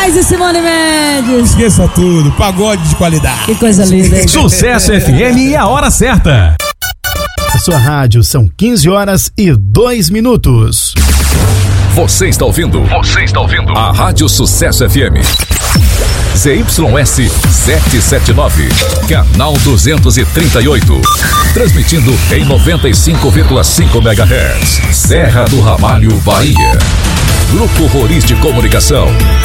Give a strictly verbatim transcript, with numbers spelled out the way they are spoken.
Moraes e Simone Mendes. Esqueça tudo, pagode de qualidade. Que coisa linda, hein? Sucesso F M e a hora certa. A sua rádio são quinze horas e dois minutos. Você está ouvindo? Você está ouvindo? A Rádio Sucesso F M. Z Y S setecentos e setenta e nove, canal duzentos e trinta e oito. Transmitindo em noventa e cinco vírgula cinco megahertz. Serra do Ramalho, Bahia. Grupo Roriz de Comunicação.